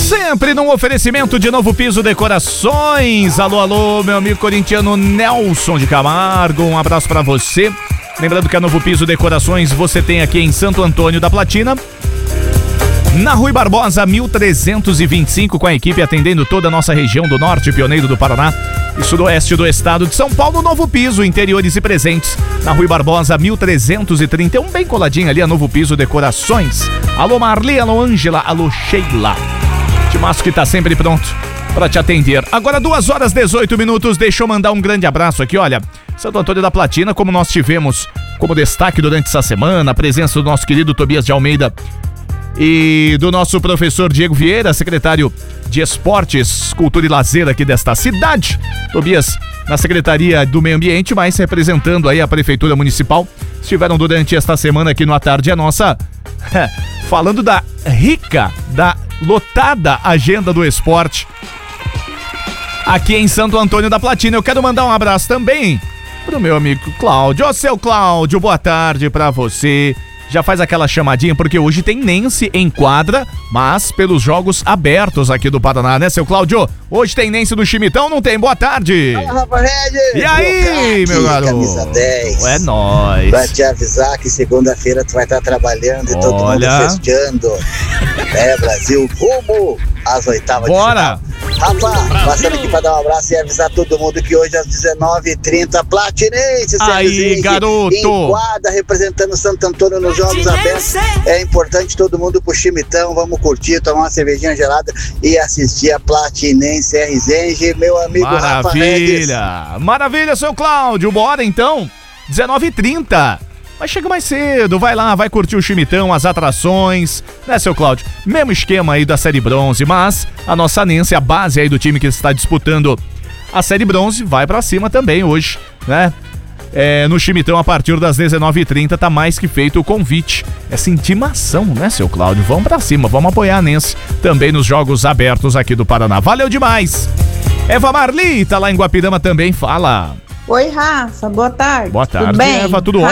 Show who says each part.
Speaker 1: Sempre num oferecimento de Novo Piso Decorações. Alô, alô, meu amigo corintiano Nelson de Camargo, um abraço pra você. Lembrando que a Novo Piso Decorações você tem aqui em Santo Antônio da Platina, na Rui Barbosa 1325, com a equipe atendendo toda a nossa região do norte, pioneiro do Paraná e sudoeste do estado de São Paulo. Novo Piso, interiores e presentes, na Rui Barbosa 1331, bem coladinho ali a Novo Piso Decorações. Alô Marli, alô Ângela, alô Sheila. Timaço que tá sempre pronto pra te atender. Agora 2h18, deixa eu mandar um grande abraço aqui, olha, Santo Antônio da Platina, como nós tivemos como destaque durante essa semana, a presença do nosso querido Tobias de Almeida e do nosso professor Diego Vieira, secretário de Esportes, Cultura e Lazer aqui desta cidade. Tobias na Secretaria do Meio Ambiente, mas representando aí a Prefeitura Municipal. Estiveram durante esta semana aqui no A Tarde é Nossa, falando da rica, da lotada agenda do esporte aqui em Santo Antônio da Platina. Eu quero mandar um abraço também pro meu amigo Cláudio. Ô, seu Cláudio, boa tarde pra você. Já faz aquela chamadinha, porque hoje tem Nense em quadra, mas pelos jogos abertos aqui do Paraná, né, seu Cláudio? Hoje tem Nense no Chimitão, não tem? Boa tarde!
Speaker 2: Fala, Rafa Regis!
Speaker 1: E aí, meu garoto?
Speaker 2: Camisa 10.
Speaker 1: É nóis!
Speaker 2: Pra te avisar que segunda-feira tu vai estar trabalhando e todo mundo festeando. Brasil, rumo às oitavas de final.
Speaker 1: Bora!
Speaker 2: Rafa, passando aqui pra dar um abraço e avisar todo mundo que hoje às 19h30, Platinense,
Speaker 1: aí, garoto!
Speaker 2: Em quadra, representando Santo Antônio nos Jogos Abertos. É importante todo mundo pro Chimitão, vamos curtir, tomar uma cervejinha gelada e assistir a Platinense RZenge, meu amigo Rafa Regis.
Speaker 1: Maravilha, seu Cláudio, bora então, 19h30. Mas chega mais cedo, vai lá, vai curtir o Chimitão, as atrações, né, seu Cláudio? Mesmo esquema aí da Série Bronze, mas a nossa Nense, a base aí do time que está disputando a Série Bronze, vai pra cima também hoje, né? No Chimitão, a partir das 19h30, tá mais que feito o convite. Essa intimação, né, seu Cláudio? Vamos pra cima, vamos apoiar a Nense também nos jogos abertos aqui do Paraná. Valeu demais! Eva Marli, tá lá em Guapirama também, fala.
Speaker 3: Oi, Rafa, boa tarde.
Speaker 1: Boa tarde,
Speaker 3: tudo bem?
Speaker 1: Eva, tudo ótimo.